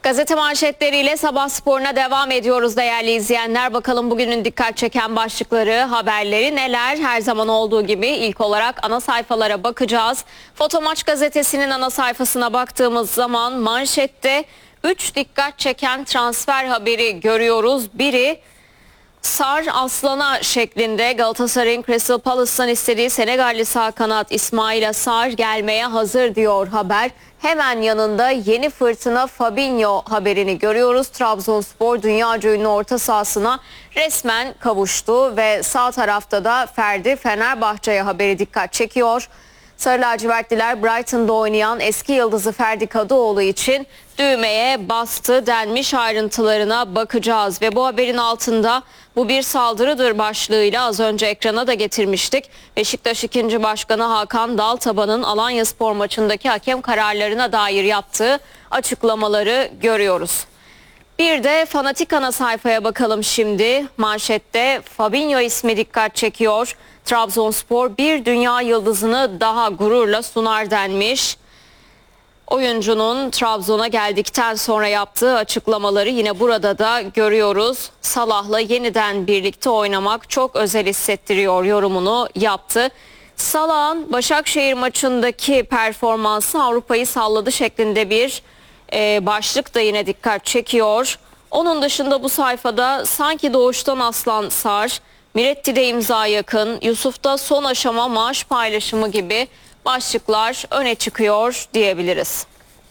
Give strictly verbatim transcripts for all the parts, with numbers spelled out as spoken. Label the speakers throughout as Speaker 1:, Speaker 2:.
Speaker 1: Gazete manşetleriyle sabah sporuna devam ediyoruz değerli izleyenler. Bakalım bugünün dikkat çeken başlıkları, haberleri neler? Her zaman olduğu gibi ilk olarak ana sayfalara bakacağız. Fotomaç gazetesinin ana sayfasına baktığımız zaman manşette üç dikkat çeken transfer haberi görüyoruz. Biri Sar Aslan'a şeklinde. Galatasaray'ın Crystal Palace'tan istediği Senegalli sağ kanat İsmail Sar gelmeye hazır diyor haber. Hemen yanında yeni fırtına Fabinho haberini görüyoruz. Trabzonspor dünyaca ünlü orta sahasına resmen kavuştu ve sağ tarafta da Ferdi Fenerbahçe'ye haberi dikkat çekiyor. Sarı lacivertliler Brighton'da oynayan eski yıldızı Ferdi Kadıoğlu için düğmeye bastı denmiş, ayrıntılarına bakacağız. Ve bu haberin altında bu bir saldırıdır başlığıyla az önce ekrana da getirmiştik. Beşiktaş ikinci Başkanı Hakan Daltaban'ın Alanyaspor maçındaki hakem kararlarına dair yaptığı açıklamaları görüyoruz. Bir de Fanatik ana sayfaya bakalım şimdi. Manşette Fabinho ismi dikkat çekiyor. Trabzonspor bir dünya yıldızını daha gururla sunar denmiş. Oyuncunun Trabzon'a geldikten sonra yaptığı açıklamaları yine burada da görüyoruz. Salah'la yeniden birlikte oynamak çok özel hissettiriyor yorumunu yaptı. Salah'ın Başakşehir maçındaki performansı Avrupa'yı salladı şeklinde bir e, başlık da yine dikkat çekiyor. Onun dışında bu sayfada sanki doğuştan aslan Sar, Miretti'de imza yakın, Yusuf'ta son aşama maaş paylaşımı gibi başlıklar öne çıkıyor diyebiliriz.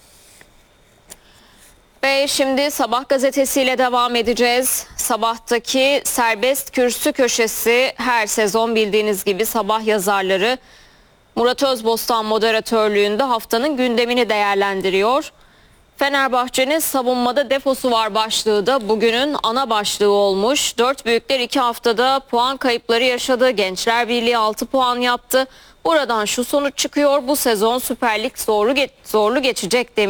Speaker 1: Ve şimdi Sabah gazetesiyle devam edeceğiz. Sabah'taki serbest kürsü köşesi her sezon bildiğiniz gibi sabah yazarları Murat Özbostan moderatörlüğünde haftanın gündemini değerlendiriyor. Fenerbahçe'nin savunmada defosu var başlığı da bugünün ana başlığı olmuş. Dört büyükler iki haftada puan kayıpları yaşadı. Gençler Birliği altı puan yaptı. Buradan şu sonuç çıkıyor: bu sezon Süper Lig zorlu, ge- zorlu geçecek demiş.